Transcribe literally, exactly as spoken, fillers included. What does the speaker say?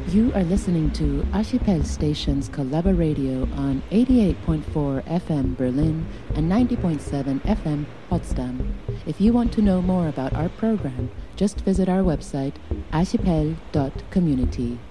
You are listening to Archipel Stations Collabo Radio on eighty-eight point four F M Berlin and ninety point seven F M Potsdam. If you want to know more about our program, just visit our website archipel dot community.